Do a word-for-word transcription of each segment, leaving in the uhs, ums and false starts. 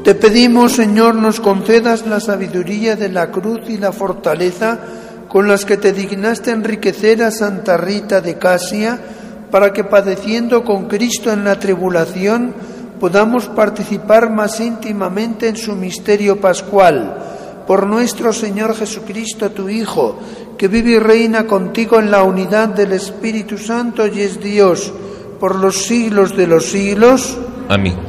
Te pedimos, Señor, nos concedas la sabiduría de la cruz y la fortaleza con las que te dignaste enriquecer a Santa Rita de Casia, para que padeciendo con Cristo en la tribulación podamos participar más íntimamente en su misterio pascual. Por nuestro Señor Jesucristo, tu Hijo, que vive y reina contigo en la unidad del Espíritu Santo y es Dios por los siglos de los siglos. Amén.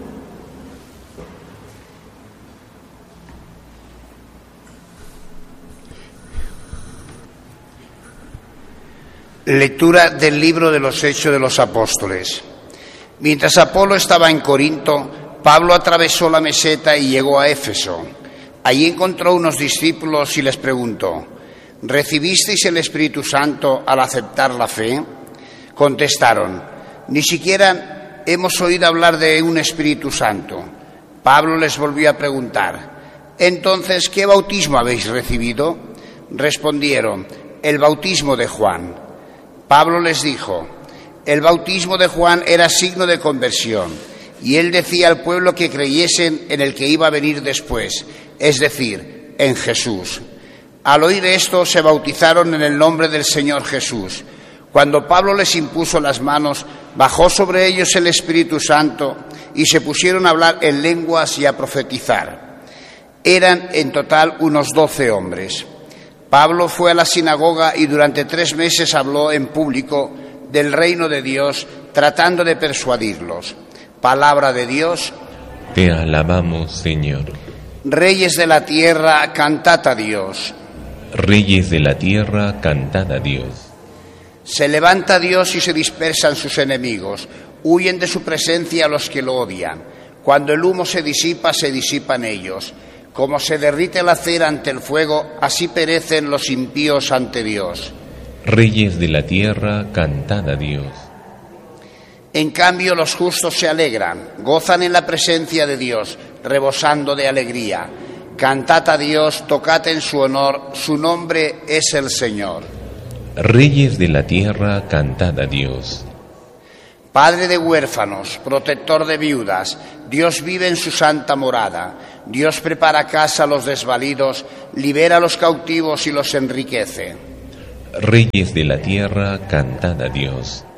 Lectura del libro de los Hechos de los Apóstoles. Mientras Apolo estaba en Corinto, Pablo atravesó la meseta y llegó a Éfeso. Allí encontró unos discípulos y les preguntó: ¿recibisteis el Espíritu Santo al aceptar la fe? Contestaron: ni siquiera hemos oído hablar de un Espíritu Santo. Pablo les volvió a preguntar: entonces, ¿qué bautismo habéis recibido? Respondieron: el bautismo de Juan. Pablo les dijo: el bautismo de Juan era signo de conversión, y él decía al pueblo que creyesen en el que iba a venir después, es decir, en Jesús. Al oír esto, se bautizaron en el nombre del Señor Jesús. Cuando Pablo les impuso las manos, bajó sobre ellos el Espíritu Santo y se pusieron a hablar en lenguas y a profetizar. Eran en total unos doce hombres. Pablo fue a la sinagoga y durante tres meses habló en público del reino de Dios, tratando de persuadirlos. Palabra de Dios. Te alabamos, Señor. Reyes de la tierra, cantad a Dios. Reyes de la tierra, cantad a Dios. Se levanta Dios y se dispersan sus enemigos. Huyen de su presencia los que lo odian. Cuando el humo se disipa, se disipan ellos. Como se derrite la cera ante el fuego, así perecen los impíos ante Dios. Reyes de la tierra, cantad a Dios. En cambio, los justos se alegran, gozan en la presencia de Dios, rebosando de alegría. Cantad a Dios, tocad en su honor, su nombre es el Señor. Reyes de la tierra, cantad a Dios. Padre de huérfanos, protector de viudas, Dios vive en su santa morada. Dios prepara casa a los desvalidos, libera a los cautivos y los enriquece. Reyes de la tierra, cantad a Dios.